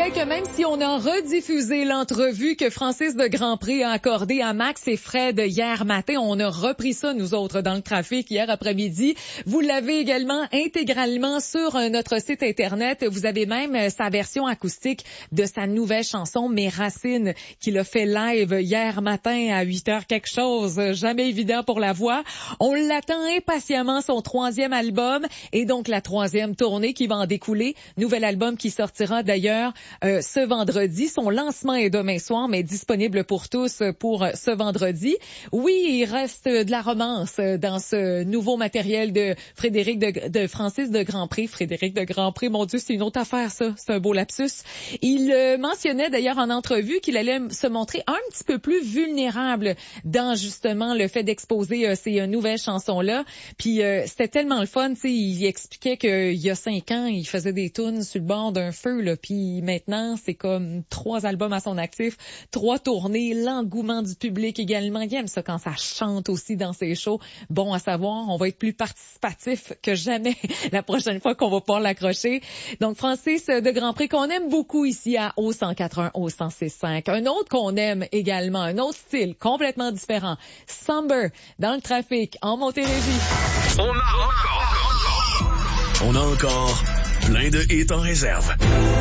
savais que même si on a rediffusé l'entrevue que Francis de Grandpré a accordée à Max et Fred hier matin, on a repris ça, nous autres, dans le trafic hier après-midi. Vous l'avez également intégralement sur notre site Internet. Vous avez même sa version acoustique de sa nouvelle chanson, Mes Racines, qu'il a fait live hier matin à 8h quelque chose. Jamais évident pour la voix. On l'attend impatiemment, son 3e album, et donc la 3e tournée qui va en découler. Nouvel album qui sortira d'ailleurs ce vendredi. Son lancement est demain soir, mais disponible pour tous pour ce vendredi. Oui, il reste de la romance dans ce nouveau matériel de Francis de Grandpré. Frédéric de Grandpré, mon Dieu, c'est une autre affaire, ça. C'est un beau lapsus. Il mentionnait d'ailleurs en entrevue qu'il allait se montrer un petit peu plus vulnérable dans justement le fait d'exposer ces nouvelles chansons-là. Puis c'était tellement le fun, tu sais, il expliquait qu'il y a 5 ans, il faisait des tunes sur le bord d'un feu, là, puis maintenant, c'est comme 3 albums à son actif, 3 tournées, l'engouement du public également. Il aime ça quand ça chante aussi dans ses shows. Bon à savoir, on va être plus participatif que jamais la prochaine fois qu'on va pouvoir l'accrocher. Donc, Francis de Grandpré, qu'on aime beaucoup ici à O104.1, O106.5. Un autre qu'on aime également, un autre style complètement différent. Somber, dans le trafic, en Montérégie. On a encore plein de hits en réserve.